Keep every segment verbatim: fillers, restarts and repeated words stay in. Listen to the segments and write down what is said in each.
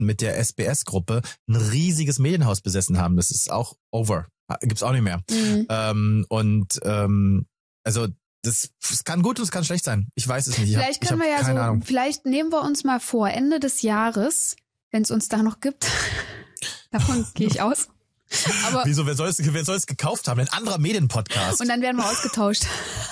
mit der S B S-Gruppe ein riesiges Medienhaus besessen haben. Das ist auch over. Gibt's auch nicht mehr. Mhm. Ähm, und ähm, also das, das kann gut und es kann schlecht sein. Ich weiß es nicht. Ich vielleicht hab, können ich wir ja keine so, Ahnung. vielleicht nehmen wir uns mal vor, Ende des Jahres, wenn es uns da noch gibt, davon gehe ich aus. Aber wieso, wer soll es, wer soll es gekauft haben? Ein anderer Medienpodcast. Und dann werden wir ausgetauscht.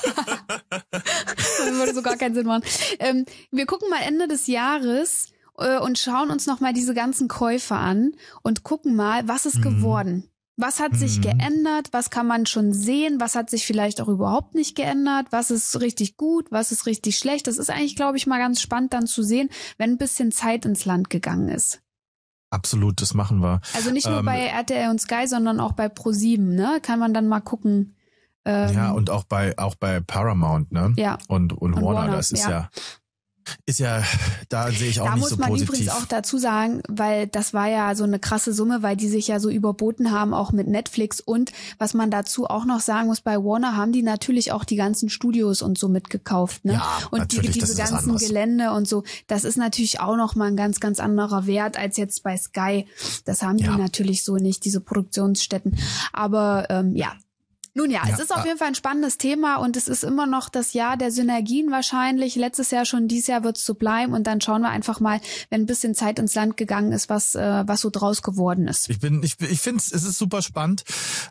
Das würde so gar keinen Sinn machen. Ähm, wir gucken mal Ende des Jahres äh, und schauen uns nochmal diese ganzen Käufe an und gucken mal, was ist mhm. geworden. Was hat sich mhm. geändert? Was kann man schon sehen? Was hat sich vielleicht auch überhaupt nicht geändert? Was ist richtig gut? Was ist richtig schlecht? Das ist eigentlich, glaube ich, mal ganz spannend dann zu sehen, wenn ein bisschen Zeit ins Land gegangen ist. Absolut, das machen wir. Also nicht nur ähm, bei R T L und Sky, sondern auch bei ProSieben, ne? Kann man dann mal gucken. Ähm, ja, und auch bei auch bei Paramount, ne? Ja. Und, und, und Warner, Warner, das ist ja. ja, ist ja, da sehe ich auch da nicht so positiv. Da muss man übrigens auch dazu sagen, weil das war ja so eine krasse Summe, weil die sich ja so überboten haben, auch mit Netflix. Und was man dazu auch noch sagen muss, bei Warner haben die natürlich auch die ganzen Studios und so mitgekauft, ne? Ja, und die, diese ganzen Gelände und so, das ist natürlich auch noch mal ein ganz, ganz anderer Wert als jetzt bei Sky. Das haben ja. die natürlich so nicht, diese Produktionsstätten. Aber ähm, ja, Nun ja, ja, es ist auf jeden Fall ein spannendes Thema und es ist immer noch das Jahr der Synergien wahrscheinlich. Letztes Jahr schon, dieses Jahr wird es so bleiben und dann schauen wir einfach mal, wenn ein bisschen Zeit ins Land gegangen ist, was äh, was so draus geworden ist. Ich bin, ich, ich finde es ist super spannend.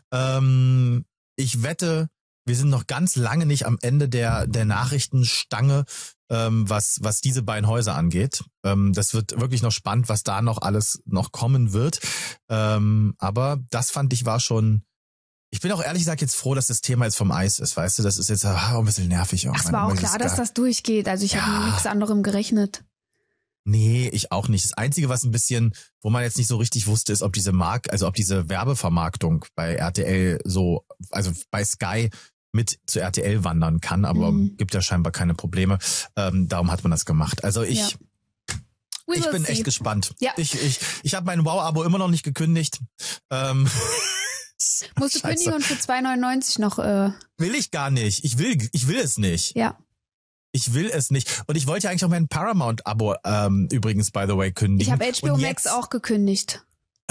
Ähm, ich wette, wir sind noch ganz lange nicht am Ende der der Nachrichtenstange, ähm, was was diese beiden Häuser angeht. Ähm, das wird wirklich noch spannend, was da noch alles noch kommen wird. Ähm, aber das fand ich war schon. Ich bin auch ehrlich gesagt jetzt froh, dass das Thema jetzt vom Eis ist, weißt du, das ist jetzt auch ein bisschen nervig. Auch. Ach, es war auch klar, dass das durchgeht, also ich ja. habe mit nichts anderem gerechnet. Nee, ich auch nicht. Das Einzige, was ein bisschen, wo man jetzt nicht so richtig wusste, ist, ob diese Mark, also ob diese Werbevermarktung bei R T L so, also bei Sky mit zu R T L wandern kann, aber mhm. gibt ja scheinbar keine Probleme. Ähm, darum hat man das gemacht. Also ich... Ja. Ich bin see. echt gespannt. Ja. Ich, ich, ich habe mein Wow-Abo immer noch nicht gekündigt. Ähm... Musst du kündigen und für zwei neunundneunzig noch... Äh will ich gar nicht. Ich will ich will es nicht. Ja. Ich will es nicht. Und ich wollte ja eigentlich auch mein Paramount-Abo ähm, übrigens, by the way, kündigen. Ich habe H B O Max auch gekündigt.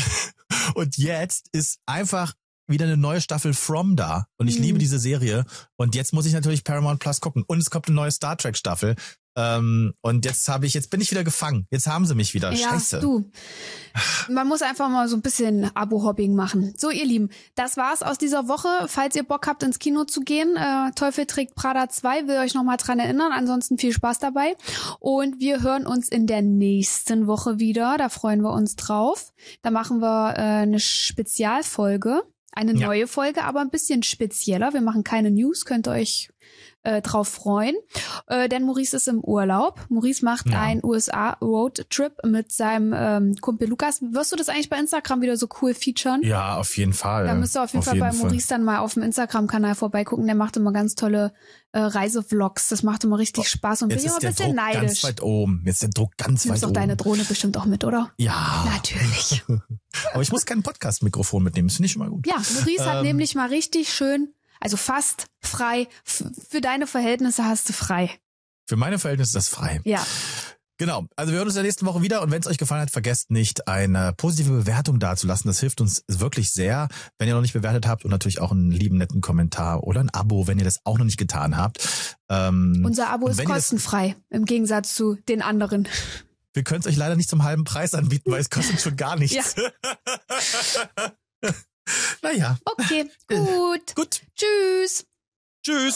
Und jetzt ist einfach wieder eine neue Staffel From da. Und ich hm. liebe diese Serie. Und jetzt muss ich natürlich Paramount Plus gucken. Und es kommt eine neue Star Trek Staffel. Ähm, und jetzt habe ich, jetzt bin ich wieder gefangen. Jetzt haben sie mich wieder. Ja, Scheiße. Du. Man muss einfach mal so ein bisschen Abo-Hopping machen. So, ihr Lieben, das war's aus dieser Woche. Falls ihr Bock habt, ins Kino zu gehen, äh, Teufel trägt Prada zwei, will euch nochmal dran erinnern. Ansonsten viel Spaß dabei. Und wir hören uns in der nächsten Woche wieder. Da freuen wir uns drauf. Da machen wir äh, eine Spezialfolge. Eine ja. neue Folge, aber ein bisschen spezieller. Wir machen keine News, könnt ihr euch äh, drauf freuen. Äh, denn Maurice ist im Urlaub. Maurice macht ja. einen U S A-Roadtrip mit seinem ähm, Kumpel Lukas. Wirst du das eigentlich bei Instagram wieder so cool featuren? Ja, auf jeden Fall. Da müsst ihr auf jeden auf Fall jeden bei Maurice Fall. dann mal auf dem Instagram-Kanal vorbeigucken. Der macht immer ganz tolle äh, Reisevlogs. Das macht immer richtig Spaß und bin ich immer ein bisschen Druck neidisch. Ganz weit oben. Jetzt ist der Druck ganz du weit nimmst doch oben. Deine Drohne bestimmt auch mit, oder? Ja. Natürlich. Aber ich muss kein Podcast-Mikrofon mitnehmen. Das finde ich schon mal gut. Ja, Maurice ähm, hat nämlich mal richtig schön, also fast frei. F- für deine Verhältnisse hast du frei. Für meine Verhältnisse ist das frei. Ja. Genau. Also wir hören uns in der nächsten Woche wieder. Und wenn es euch gefallen hat, vergesst nicht, eine positive Bewertung dazulassen. Das hilft uns wirklich sehr, wenn ihr noch nicht bewertet habt. Und natürlich auch einen lieben, netten Kommentar oder ein Abo, wenn ihr das auch noch nicht getan habt. Ähm, Unser Abo ist kostenfrei, im Gegensatz zu den anderen. Wir können es euch leider nicht zum halben Preis anbieten, weil es kostet schon gar nichts. Ja. Naja. Okay, gut. Gut. Tschüss. Tschüss.